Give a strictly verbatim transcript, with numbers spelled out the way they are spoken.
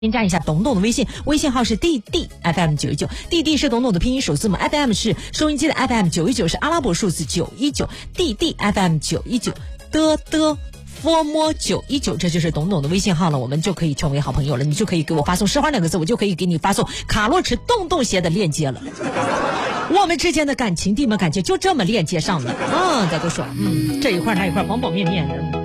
添加一下董董的微信，微信号是 D D F M 九一九 ，D D 是董董的拼音首字母 ，F M 是收音机的 F M 九一九是阿拉伯数字九一九 ，D D F M 九一九的的。佛摸九一九，这就是董董的微信号了，我们就可以成为好朋友了。你就可以给我发送“诗花”两个字，我就可以给你发送卡洛驰洞洞鞋的链接了。我们之间的感情，弟妹感情就这么链接上了。嗯，大家都说，嗯，这一块那一块，方方面面的。